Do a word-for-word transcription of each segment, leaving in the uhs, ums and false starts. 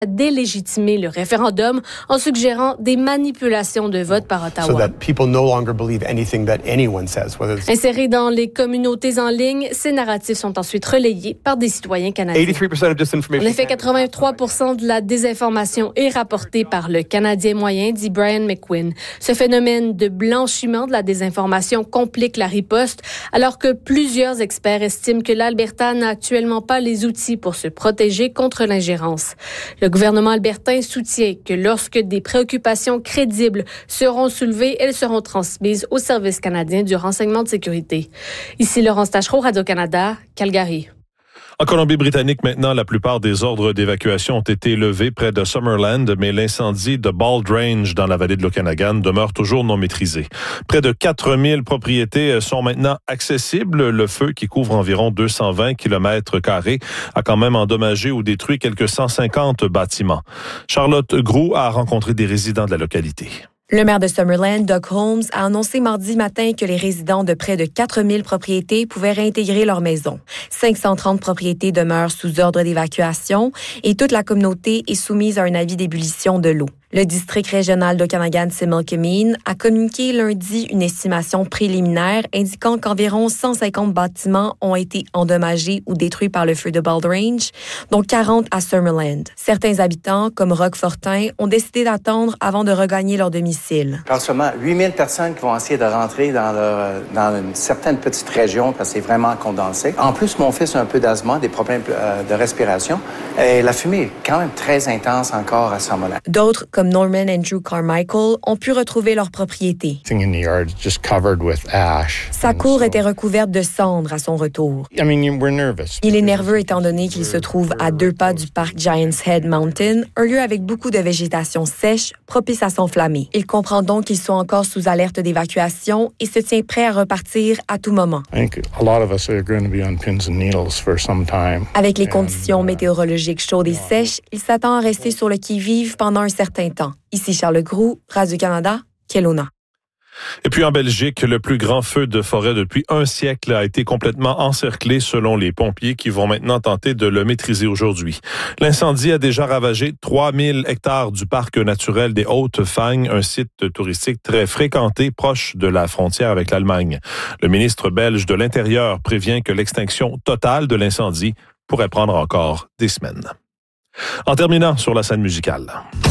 délégitimer le référendum en suggérant des manipulations de vote par Ottawa. So that people no longer believe anything that anyone says, whether it's... Insérés dans les communautés en ligne, ces narratifs sont ensuite relayés par des citoyens canadiens. eighty-three percent of disinformation. En effet, quatre-vingt-trois pour cent de la désinformation est rapportée par le Canadien moyen, dit Brian McQuinn. Ce phénomène de blanchiment de la désinformation complique la riposte, alors que plusieurs experts estiment que l'Alberta n'a actuellement pas les outils pour se protéger contre l'ingérence. Le gouvernement albertain soutient que lorsque des préoccupations crédibles seront soulevées, elles seront transmises au Service canadien du renseignement de sécurité. Ici Laurence Tachereau, Radio-Canada, Calgary. En Colombie-Britannique, maintenant, la plupart des ordres d'évacuation ont été levés près de Summerland, mais l'incendie de Bald Range dans la vallée de l'Okanagan demeure toujours non maîtrisé. Près de quatre mille propriétés sont maintenant accessibles. Le feu, qui couvre environ deux cent vingt kilomètres carrés, a quand même endommagé ou détruit quelques cent cinquante bâtiments. Charlotte Groux a rencontré des résidents de la localité. Le maire de Summerland, Doug Holmes, a annoncé mardi matin que les résidents de près de quatre mille propriétés pouvaient réintégrer leur maison. cinq cent trente propriétés demeurent sous ordre d'évacuation et toute la communauté est soumise à un avis d'ébullition de l'eau. Le district régional d'Okanagan-Similkameen a communiqué lundi une estimation préliminaire indiquant qu'environ cent cinquante bâtiments ont été endommagés ou détruits par le feu de Bald Range, dont quarante à Summerland. Certains habitants, comme Rock Fortin, ont décidé d'attendre avant de regagner leur domicile. Quand seulement huit mille personnes qui vont essayer de rentrer dans, leur, dans une certaine petite région parce que c'est vraiment condensé. En plus, mon fils a un peu d'asthme, des problèmes de respiration. Et la fumée est quand même très intense encore à Summerland. D'autres, comme Norman Andrew Carmichael, ont pu retrouver leur propriété. Sa cour était recouverte de cendres à son retour. Il est nerveux étant donné qu'il se trouve à deux pas du parc Giants Head Mountain, un lieu avec beaucoup de végétation sèche, propice à s'enflammer. Il comprend donc qu'ils sont encore sous alerte d'évacuation et se tient prêt à repartir à tout moment. Avec les conditions météorologiques chaudes et sèches, il s'attend à rester sur le qui-vive pendant un certain temps. Ici Charles Groux, Radio-Canada, Kelowna. Et puis en Belgique, le plus grand feu de forêt depuis un siècle a été complètement encerclé selon les pompiers qui vont maintenant tenter de le maîtriser aujourd'hui. L'incendie a déjà ravagé trois mille hectares du parc naturel des Hautes-Fagnes, un site touristique très fréquenté proche de la frontière avec l'Allemagne. Le ministre belge de l'Intérieur prévient que l'extinction totale de l'incendie pourrait prendre encore des semaines. En terminant sur la scène musicale.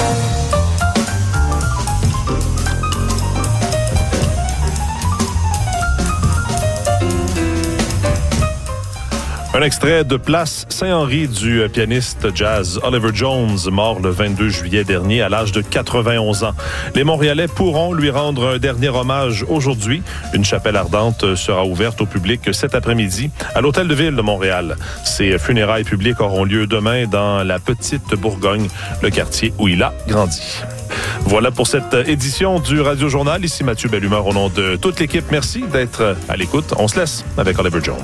Un extrait de Place Saint-Henri du pianiste jazz Oliver Jones, mort le vingt-deux juillet dernier à l'âge de quatre-vingt-onze ans. Les Montréalais pourront lui rendre un dernier hommage aujourd'hui. Une chapelle ardente sera ouverte au public cet après-midi à l'Hôtel de Ville de Montréal. Ces funérailles publiques auront lieu demain dans la Petite Bourgogne, le quartier où il a grandi. Voilà pour cette édition du Radio Journal. Ici Mathieu Bellumeur au nom de toute l'équipe. Merci d'être à l'écoute. On se laisse avec Oliver Jones.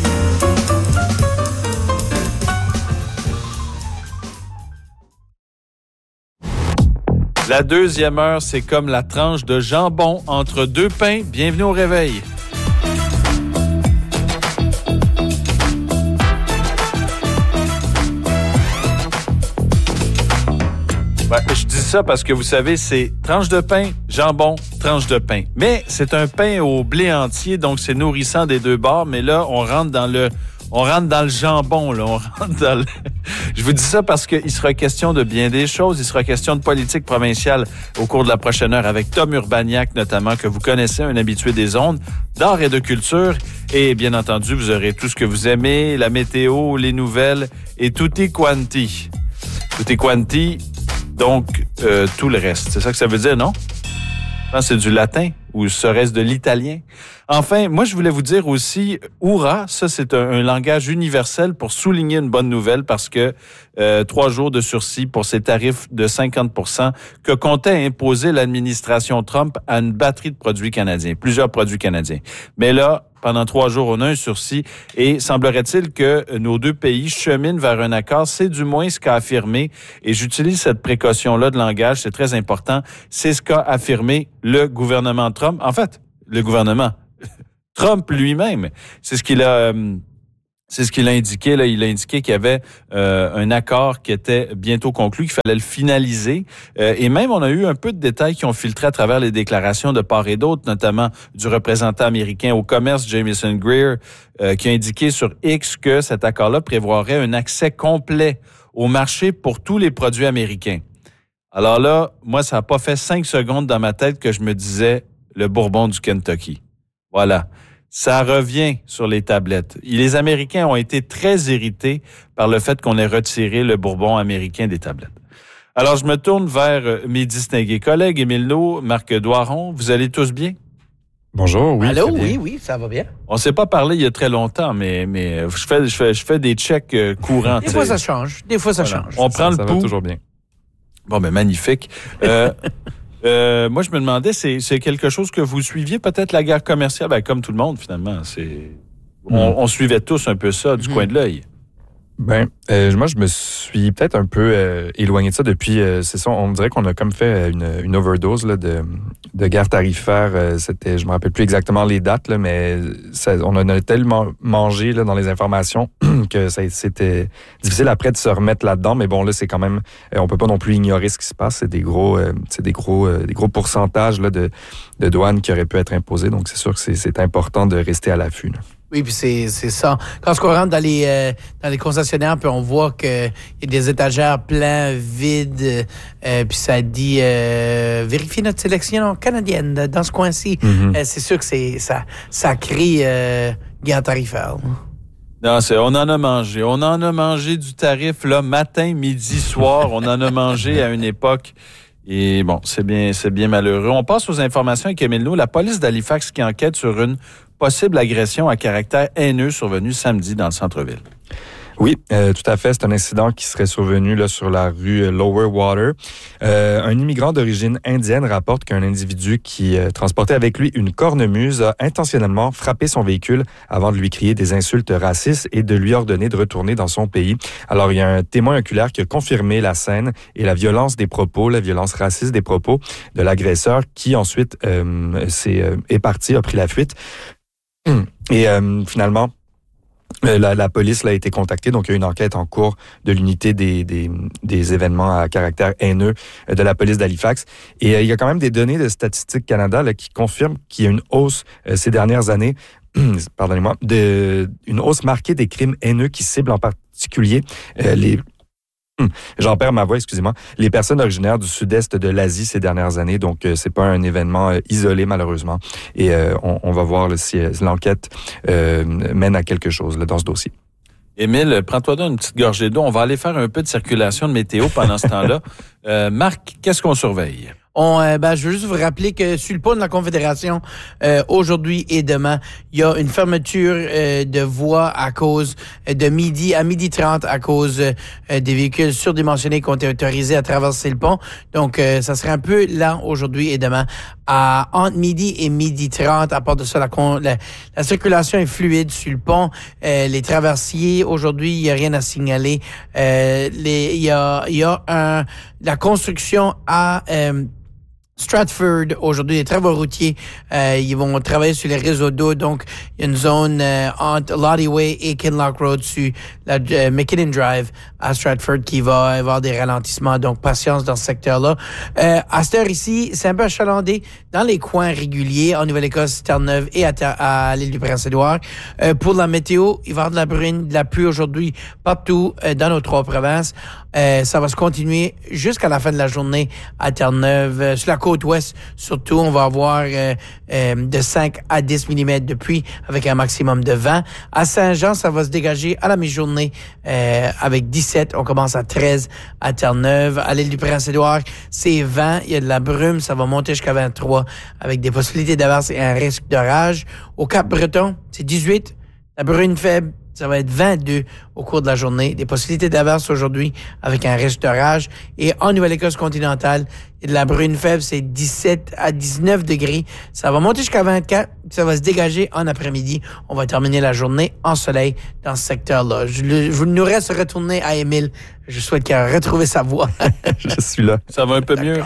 La deuxième heure, c'est comme la tranche de jambon entre deux pains. Bienvenue au réveil. Ben, je dis ça parce que vous savez, c'est tranche de pain, jambon, tranche de pain. Mais c'est un pain au blé entier, donc c'est nourrissant des deux bords. Mais là, on rentre dans le... On rentre dans le jambon, là. On rentre dans le... Je vous dis ça parce qu'il sera question de bien des choses. Il sera question de politique provinciale au cours de la prochaine heure avec Tom Urbaniak, notamment, que vous connaissez, un habitué des ondes, d'art et de culture. Et bien entendu, vous aurez tout ce que vous aimez, la météo, les nouvelles et tutti quanti. Tutti quanti, donc euh, tout le reste. C'est ça que ça veut dire, non? Je pense que c'est du latin ou serait-ce de l'italien? Enfin, moi, je voulais vous dire aussi, hurrah, ça, c'est un, un langage universel pour souligner une bonne nouvelle parce que euh, trois jours de sursis pour ces tarifs de cinquante pour cent que comptait imposer l'administration Trump à une batterie de produits canadiens, plusieurs produits canadiens. Mais là, pendant trois jours, on a un sursis et semblerait-il que nos deux pays cheminent vers un accord. C'est du moins ce qu'a affirmé, et j'utilise cette précaution-là de langage, c'est très important, c'est ce qu'a affirmé le gouvernement Trump. En fait, le gouvernement Trump lui-même, c'est ce qu'il a... Euh, C'est ce qu'il a indiqué. Là, il a indiqué qu'il y avait euh, un accord qui était bientôt conclu, qu'il fallait le finaliser. Euh, et même, on a eu un peu de détails qui ont filtré à travers les déclarations de part et d'autre, notamment du représentant américain au commerce, Jamieson Greer, euh, qui a indiqué sur X que cet accord-là prévoirait un accès complet au marché pour tous les produits américains. Alors là, moi, ça n'a pas fait cinq secondes dans ma tête que je me disais le bourbon du Kentucky. Voilà. Ça revient sur les tablettes. Les Américains ont été très irrités par le fait qu'on ait retiré le bourbon américain des tablettes. Alors, je me tourne vers mes distingués collègues, Émile Naud, Marc Doiron. Vous allez tous bien? Bonjour, oui. Allô, oui, oui, ça va bien. On ne s'est pas parlé il y a très longtemps, mais, mais je, fais, je, fais, je fais des checks courants. Des fois, ça change. Des fois, ça voilà. change. On prend ça, le ça pouls. va toujours bien. Bon, ben magnifique. Euh, Euh, moi, je me demandais, c'est, c'est quelque chose que vous suiviez, peut-être la guerre commerciale, ben, comme tout le monde, finalement. C'est, on, mm. on suivait tous un peu ça du mm. coin de l'œil. Ben, euh, moi, je me suis peut-être un peu euh, éloigné de ça depuis, euh, c'est ça, on dirait qu'on a comme fait une, une overdose là, de, de guerre tarifaire. Euh, c'était, je me rappelle plus exactement les dates, là, mais ça, on en a tellement mangé là, dans les informations que ça, c'était difficile après de se remettre là-dedans. Mais bon, là, c'est quand même, euh, on peut pas non plus ignorer ce qui se passe. C'est des gros, euh, c'est des gros, euh, des gros pourcentages là, de, de douane qui auraient pu être imposés. Donc, c'est sûr que c'est, c'est important de rester à l'affût, là. Oui, puis c'est, c'est ça. Quand on rentre dans les, euh, dans les concessionnaires, puis on voit qu'il y a des étagères pleins, vides, euh, puis ça dit euh, vérifier notre sélection canadienne dans ce coin-ci. Mm-hmm. Euh, c'est sûr que c'est ça, ça crie euh, guerre tarifaire. Non, c'est, on en a mangé. On en a mangé du tarif, là, matin, midi, soir. On en a mangé à une époque. Et bon, c'est bien, c'est bien malheureux. On passe aux informations avec Émile Naud. La police d'Halifax qui enquête sur une possible agression à caractère haineux survenue samedi dans le centre-ville. Oui, euh, tout à fait. C'est un incident qui serait survenu là, sur la rue Lower Water. Euh, un immigrant d'origine indienne rapporte qu'un individu qui euh, transportait avec lui une cornemuse a intentionnellement frappé son véhicule avant de lui crier des insultes racistes et de lui ordonner de retourner dans son pays. Alors, il y a un témoin oculaire qui a confirmé la scène et la violence des propos, la violence raciste des propos de l'agresseur qui ensuite euh, s'est, euh, est parti, a pris la fuite. Et euh, finalement, La, la police là, a été contactée, donc il y a une enquête en cours de l'unité des, des, des événements à caractère haineux de la police d'Halifax. Et euh, il y a quand même des données de Statistique Canada là, qui confirment qu'il y a une hausse euh, ces dernières années, pardonnez-moi, de, une hausse marquée des crimes haineux qui ciblent en particulier euh, les... J'en perds ma voix, excusez-moi. Les personnes originaires du sud-est de l'Asie ces dernières années, donc euh, c'est pas un événement euh, isolé malheureusement. Et euh, on, on va voir là, si euh, l'enquête euh, mène à quelque chose là, dans ce dossier. Émile, prends-toi donc une petite gorgée d'eau. On va aller faire un peu de circulation de météo pendant ce temps-là. Euh, Marc, qu'est-ce qu'on surveille? On, euh, ben, je veux juste vous rappeler que sur le pont de la Confédération, euh, aujourd'hui et demain, il y a une fermeture euh, de voies à cause euh, de midi à midi trente à cause euh, des véhicules surdimensionnés qui ont été autorisés à traverser le pont. Donc, euh, ça serait un peu lent aujourd'hui et demain. À, entre midi et midi trente, à part de ça, la, la, la circulation est fluide sur le pont. Euh, les traversiers, aujourd'hui, il n'y a rien à signaler. Euh, les, il y a, il y a un, la construction à... Euh, Stratford, aujourd'hui, les travaux routiers, euh, ils vont travailler sur les réseaux d'eau. Donc, il y a une zone euh, entre Lottie Way et Kinloch Road sur la euh, McKinnon Drive à Stratford qui va avoir des ralentissements. Donc, patience dans ce secteur-là. Euh, à cette heure ici, c'est un peu achalandé dans les coins réguliers en Nouvelle-Écosse, Terre-Neuve et à, à l'île du Prince-Édouard. Euh, pour la météo, il va y avoir de la bruine, de la pluie aujourd'hui partout euh, dans nos trois provinces. Euh, ça va se continuer jusqu'à la fin de la journée à Terre-Neuve. Euh, sur la côte ouest, surtout, on va avoir euh, euh, de cinq à dix millimètres de pluie avec un maximum de vingt. À Saint-Jean, ça va se dégager à la mi-journée euh, avec dix-sept. On commence à treize à Terre-Neuve. À l'île du Prince-Édouard, c'est vingt. Il y a de la brume. Ça va monter jusqu'à vingt-trois avec des possibilités d'averse et un risque d'orage. Au Cap-Breton, c'est dix-huit. La brume faible. Ça va être vingt-deux au cours de la journée. Des possibilités d'averse aujourd'hui avec un risque d'orage. Et en Nouvelle-Écosse continentale, il y a de la bruine faible, c'est dix-sept à dix-neuf degrés. Ça va monter jusqu'à vingt-quatre. Ça va se dégager en après-midi. On va terminer la journée en soleil dans ce secteur-là. Je, je vous nous reste retourner à Émile. Je souhaite qu'il ait retrouvé sa voix. Je suis là. Ça va un peu D'accord. mieux.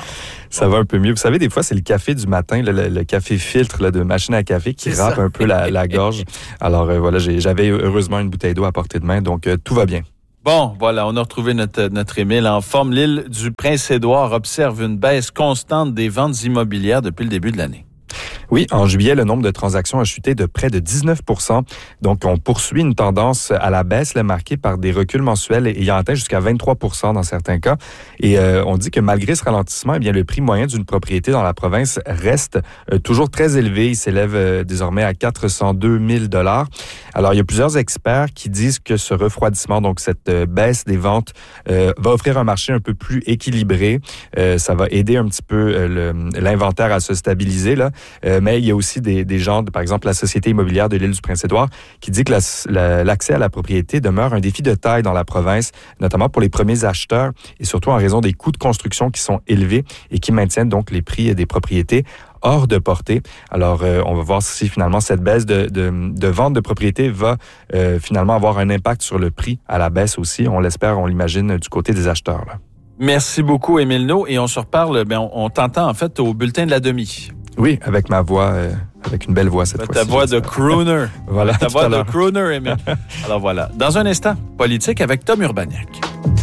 Ça va un peu mieux. Vous savez, des fois, c'est le café du matin, le, le, le café filtre là, de machine à café qui C'est râpe ça. un peu la, la gorge. Alors euh, voilà, j'ai, j'avais heureusement une bouteille d'eau à portée de main, donc euh, tout va bien. Bon, voilà, on a retrouvé notre, notre Émile en forme. L'île du Prince-Édouard observe une baisse constante des ventes immobilières depuis le début de l'année. Oui, en juillet, le nombre de transactions a chuté de près de dix-neuf pour cent. Donc, on poursuit une tendance à la baisse, là, marquée par des reculs mensuels ayant atteint jusqu'à vingt-trois pour cent dans certains cas. Et euh, on dit que malgré ce ralentissement, eh bien, le prix moyen d'une propriété dans la province reste euh, toujours très élevé. Il s'élève euh, désormais à quatre cent deux mille dollars. Alors, il y a plusieurs experts qui disent que ce refroidissement, donc cette euh, baisse des ventes, euh, va offrir un marché un peu plus équilibré. Euh, ça va aider un petit peu euh, le, l'inventaire à se stabiliser, là. Euh, mais il y a aussi des, des gens, par exemple la Société immobilière de l'île du Prince-Édouard, qui dit que la, la, l'accès à la propriété demeure un défi de taille dans la province, notamment pour les premiers acheteurs et surtout en raison des coûts de construction qui sont élevés et qui maintiennent donc les prix des propriétés hors de portée. Alors, euh, on va voir si finalement cette baisse de, de, de vente de propriété va euh, finalement avoir un impact sur le prix à la baisse aussi. On l'espère, on l'imagine du côté des acheteurs, là. Merci beaucoup, Émile No. Et on se reparle, ben, on, on t'entend en fait au bulletin de la demi. Oui, avec ma voix, euh, avec une belle voix cette Ta fois-ci. Ta voix de crooner. Voilà, Ta tout voix à de l'heure. crooner, Émile. Alors voilà. Dans un instant, politique avec Tom Urbaniak.